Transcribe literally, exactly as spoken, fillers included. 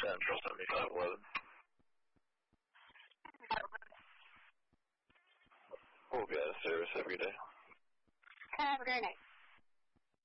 Central, seventy-five eleven. We'll be out of service every day. Have a great night.